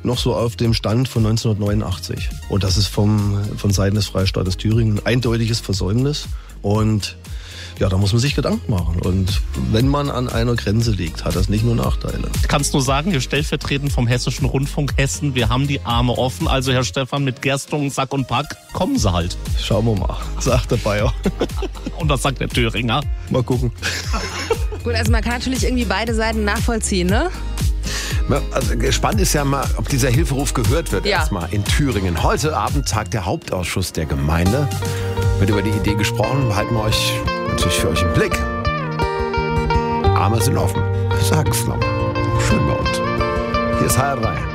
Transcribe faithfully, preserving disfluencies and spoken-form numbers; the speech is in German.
noch so auf dem Stand von neunzehnhundertneunundachtzig. Und das ist vom, von Seiten des Freistaates Thüringen ein eindeutiges Versäumnis. Und ja, da muss man sich Gedanken machen. Und wenn man an einer Grenze liegt, hat das nicht nur Nachteile. Ich kann es nur sagen, hier stellvertretend vom Hessischen Rundfunk Hessen, wir haben die Arme offen. Also Herr Stephan, mit Gerstungen, Sack und Pack, kommen Sie halt. Schauen wir mal, sagt der Bayer. Und das sagt der Thüringer. Mal gucken. Gut, also man kann natürlich irgendwie beide Seiten nachvollziehen, ne? Also spannend ist ja mal, ob dieser Hilferuf gehört wird Ja. erstmal in Thüringen. Heute Abend tagt der Hauptausschuss der Gemeinde. Wird über die Idee gesprochen, behalten wir euch natürlich für euch im Blick. Arme sind offen. Wir sagen es nochmal. Schön bei uns. Hier ist H R drei.